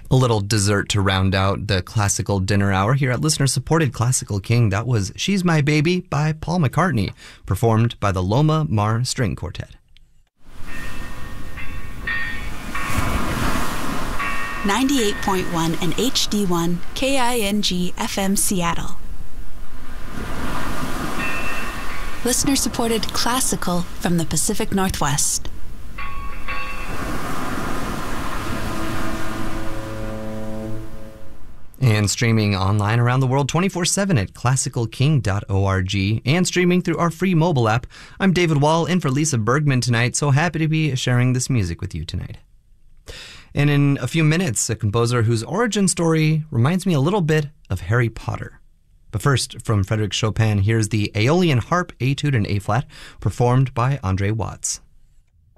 A little dessert to round out the classical dinner hour here at listener-supported Classical King. That was She's My Baby by Paul McCartney, performed by the Loma Mar String Quartet. 98.1 and HD1 KING FM Seattle. Listener-supported classical from the Pacific Northwest. And streaming online around the world 24/7 at classicalking.org and streaming through our free mobile app. I'm David Wall in for Lisa Bergman tonight, so happy to be sharing this music with you tonight. And in a few minutes, a composer whose origin story reminds me a little bit of Harry Potter. But first, from Frédéric Chopin, here's the Aeolian Harp Etude in A-flat, performed by Andre Watts.